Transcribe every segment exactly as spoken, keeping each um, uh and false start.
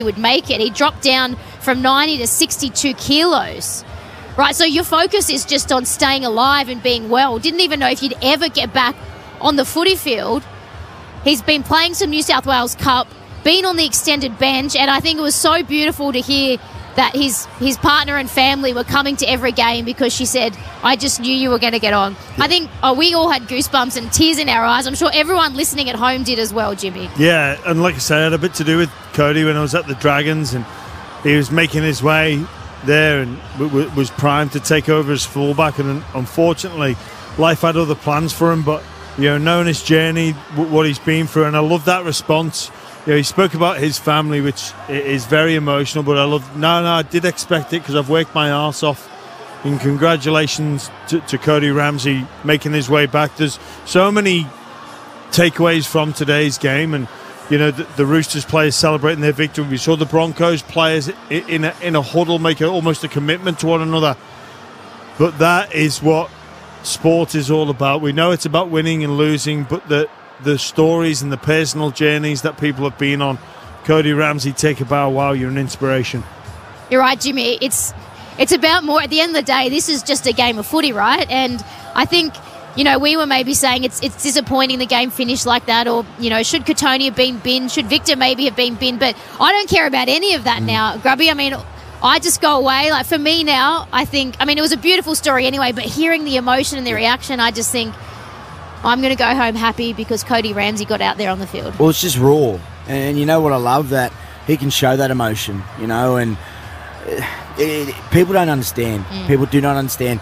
would make it. He dropped down from ninety to sixty-two kilos. Right, so your focus is just on staying alive and being well. Didn't even know if you'd ever get back on the footy field. He's been playing some New South Wales Cup, been on the extended bench, and I think it was so beautiful to hear that his his partner and family were coming to every game because she said, I just knew you were going to get on. I think oh, we all had goosebumps and tears in our eyes. I'm sure everyone listening at home did as well, Jimmy. Yeah, and like I said, I had a bit to do with Cody when I was at the Dragons, and he was making his way there and w- w- was primed to take over as fullback, and unfortunately life had other plans for him. But you know, knowing his journey, w- what he's been through, and I love that response. You know, he spoke about his family, which is very emotional, but I love no no I did expect it because I've worked my arse off. And congratulations to, to Cody Ramsey making his way back. There's so many takeaways from today's game, and you know, the, the Roosters players celebrating their victory. We saw the Broncos players in a, in a huddle make a, almost a commitment to one another. But that is what sport is all about. We know it's about winning and losing, but the the stories and the personal journeys that people have been on. Cody Ramsey, take a bow. Wow, you're an inspiration. You're right, Jimmy. It's it's about more. At the end of the day, this is just a game of footy, right? And I think, you know, we were maybe saying it's it's disappointing the game finished like that, or, you know, should Katoni have been binned? Should Victor maybe have been binned? But I don't care about any of that mm. now, Grubby. I mean, I just go away. Like, for me now, I think, I mean, it was a beautiful story anyway, but hearing the emotion and the reaction, I just think I'm going to go home happy because Cody Ramsey got out there on the field. Well, it's just raw. And you know what I love? That he can show that emotion, you know, and it, it, people don't understand. Mm. People do not understand.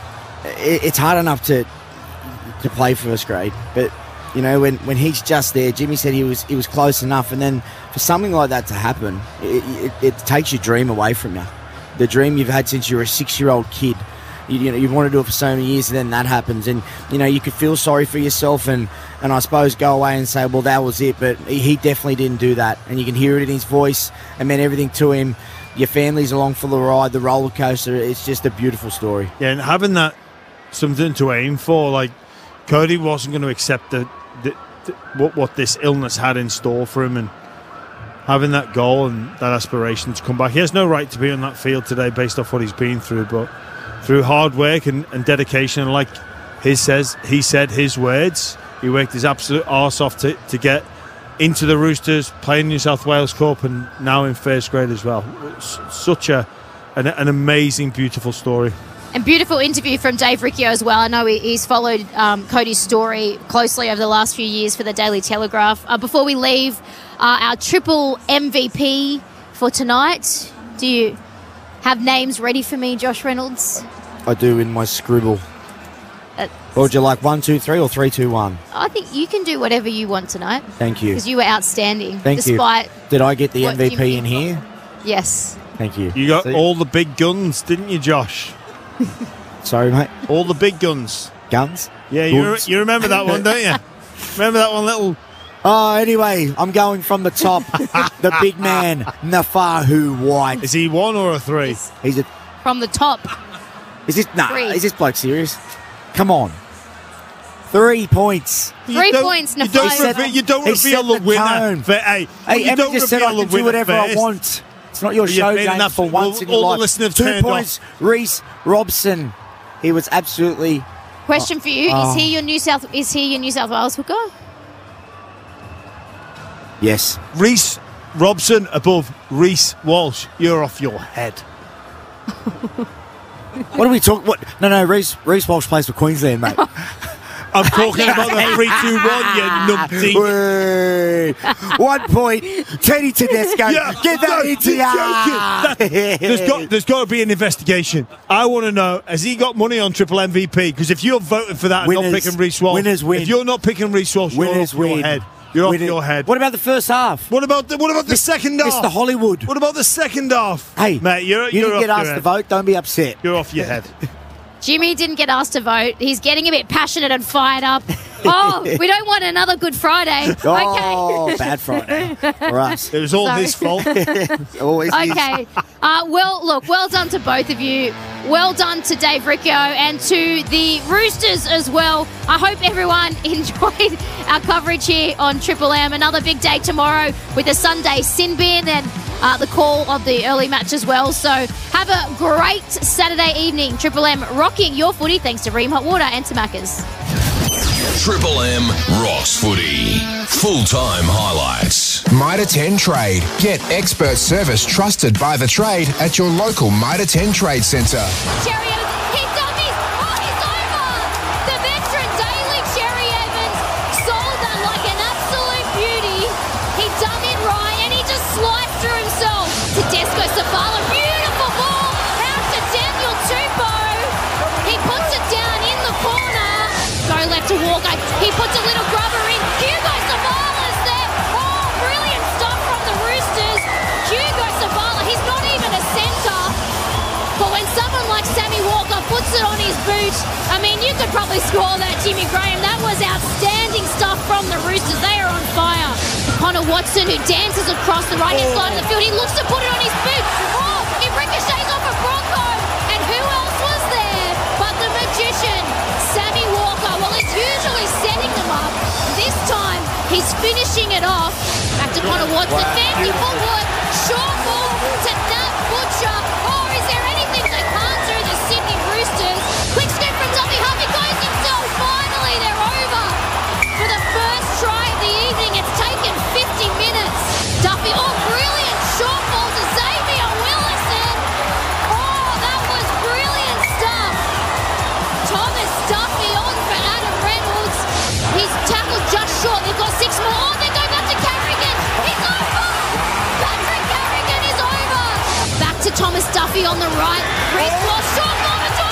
It, it's hard enough to to play first grade, but you know, when, when he's just there, Jimmy said he was he was close enough, and then for something like that to happen, it, it, it takes your dream away from you. The dream you've had since you were a six-year-old kid. You, you know, you've wanted to do it for so many years, and then that happens, and you know, you could feel sorry for yourself, and, and I suppose go away and say, well, that was it. But he, he definitely didn't do that, and you can hear it in his voice. It meant everything to him. Your family's along for the ride, the roller coaster. It's just a beautiful story. Yeah, and having that something to aim for, like Cody wasn't going to accept the, the, the what what this illness had in store for him, and having that goal and that aspiration to come back. He has no right to be on that field today based off what he's been through, but through hard work and, and dedication, and like his says, he said his words, he worked his absolute arse off to, to get into the Roosters, playing New South Wales Cup, and now in first grade as well. It's such a an, an amazing, beautiful story. And beautiful interview from Dave Riccio as well. I know he's followed um, Cody's story closely over the last few years for the Daily Telegraph. Uh, before we leave, uh, our triple M V P for tonight, do you have names ready for me, Josh Reynolds? I do, in my scribble. Uh, or would you like one, two, three, or three, two, one? I think you can do whatever you want tonight. Thank you. Because you were outstanding. Thank despite you. Did I get the M V P Jimmy in here? Yes. Thank you. You got See? all the big guns, didn't you, Josh? Sorry, mate. All the big guns. Guns? Yeah, you, re- you remember that one, don't you? Remember that one little... Oh, anyway, I'm going from the top. The big man, Nafahu White. Is he one or a three? He's, He's a... From the top. Is this... Nah, Three. is this bloke serious? Come on. Three points. Three points, You don't, Nafahu. reveal, you don't He reveal set the the winner. tone. For, hey, Hey, you Emma don't just said I reveal can the do winner whatever I first. want. It's not your You've show, made James, enough- for once all- in your all the life. listeners have Two turned points, Reece Robson. He was absolutely... Question for you: Oh. Is he your New South? Is he your New South Wales hooker? Yes. Reece Robson above Reece Walsh. You're off your head. What are we talking... What? No, no, Reece, Reece Walsh plays for Queensland, mate. I'm talking about the three two one, you numpty. Wait. One point. Teddy Tedesco. Yeah, Get that no, into you're ya. joking. That- There's got, there's got to be an investigation. I want to know, has he got money on triple M V P? Because if you're voting for that and not Winners- picking Reece Walsh, winners win. if you're not picking Reece Walsh, you're Winners off your win. head. You're off Winners- your head. What about the first half? What about the what about the second half? Mister Hollywood. What about the second half? Hey, mate, you're, you you're didn't off get your asked to head. vote. Don't be upset. You're off your head. Jimmy didn't get asked to vote. He's getting a bit passionate and fired up. Oh, we don't want another Good Friday. Oh, Okay. bad Friday for us. It was all Sorry. his fault. Always is. Okay. Uh, well, look, well done to both of you. Well done to Dave Riccio and to the Roosters as well. I hope everyone enjoyed our coverage here on Triple M. Another big day tomorrow with the Sunday sin bin and uh, the call of the early match as well. So have a great Saturday evening. Triple M rocking your footy thanks to Ream Hot Water and to Macca's. Triple M rocks footy. Full-time highlights. Mitre ten Trade. Get expert service trusted by the trade at your local Mitre ten Trade Centre. Cherry Evans, he's done this. Oh, he's over. The veteran Daly Cherry Evans sold that like an absolute beauty. He done it right and he just sliced through himself. Tedesco Savala, beautiful ball. Out to Daniel Tupou. He puts it down in the corner. Go left to Walker. He puts a little grubber in. Hugo Savala's there. Oh, brilliant stuff from the Roosters. Hugo Savala, he's not even a centre. But when someone like Sammy Walker puts it on his boot, I mean, you could probably score that, Jimmy Graham. That was outstanding stuff from the Roosters. They are on fire. Connor Watson, who dances across the right-hand side of the field. He looks to put it on his boot. Oh, it ricochets off a Bronco. And who else was there but the magician, Sammy Walker? Well, he's usually setting them up. This time, he's finishing it off. Back to Connor Watson. Fancy footwork. Short ball to Nat Butcher. Oh, is there anything they can't do, the Sydney Roosters? Quick scoop from Duffy. Huffy goes himself. Finally, they're over. For the first try of the evening, it's taken fifty minutes. Duffy, oh, brilliant short ball to Xavier Willison. Oh, that was brilliant stuff. Thomas Duffy on for Adam Reynolds. He's tackled just short. They've got six more. Oh, they go back to Carrigan. He's over. Patrick Carrigan is over. Back to Thomas Duffy on the right. Reece Walsh, short ball to